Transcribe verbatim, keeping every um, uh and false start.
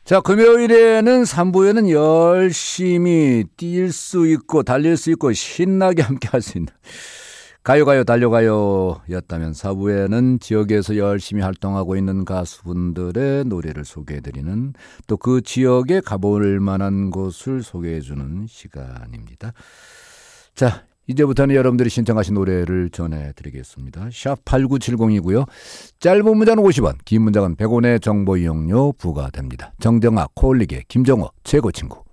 자, 금요일에는 삼 부에는 열심히 뛸 수 있고 달릴 수 있고 신나게 함께 할 수 있는 가요가요 달려가요 였다면, 사 부에는 지역에서 열심히 활동하고 있는 가수분들의 노래를 소개해드리는, 또 그 지역에 가볼 만한 곳을 소개해주는 시간입니다. 자, 이제부터는 여러분들이 신청하신 노래를 전해드리겠습니다. 샵 팔구칠공이고요. 짧은 문자는 오십 원, 긴 문자는 백 원의 정보 이용료 부과됩니다. 정정아, 코올리게, 김정호, 최고친구.